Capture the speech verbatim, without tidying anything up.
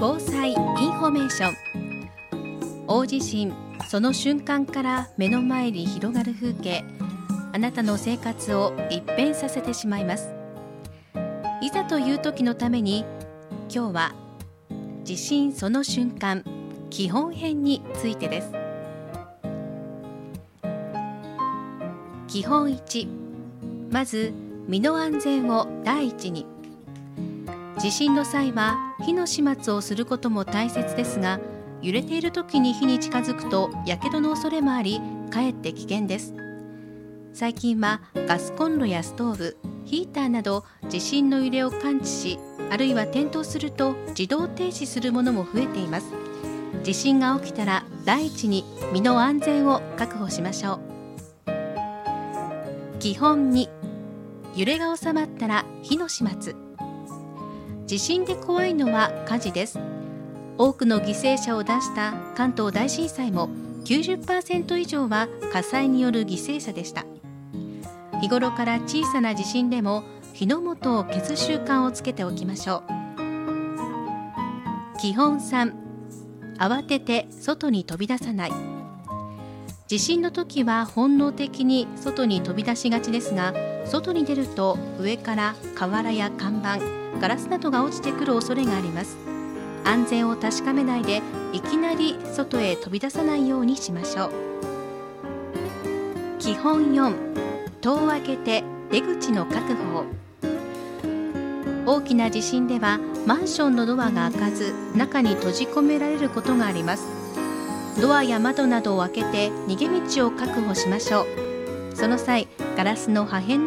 防災インフォメーション。大地震、その瞬間から目の前に広がる風景、あなたの生活を一変させてしまいます。いざという時のために、今日は地震その瞬間基本編についてです。基本いち、まず身の安全を第一に。地震の際は火の始末をすることも大切ですが、揺れている時に火に近づくとやけどの恐れもあり、かえって危険です。最近はガスコンロやストーブ、ヒーターなど地震の揺れを感知し、あるいは転倒すると自動停止するものも増えています。地震が起きたら第一に身の安全を確保しましょう。基本に、揺れが収まったら火の始末。地震で怖いのは火事です。多くの犠牲者を出した関東大震災も きゅうじゅっパーセント 以上は火災による犠牲者でした。日頃から小さな地震でも火の元を消す習慣をつけておきましょう。基本さん、慌てて外に飛び出さない。地震の時は本能的に外に飛び出しがちですが、外に出ると上から瓦や看板、ガラスなどが落ちてくる恐れがあります。安全を確かめないでいきなり外へ飛び出さないようにしましょう。基本よん、戸を開けて出口の確保を。大きな地震ではマンションのドアが開かず、中に閉じ込められることがあります。ドアや窓などを開けて逃げ道を確保しましょう。その際、ガラスの破片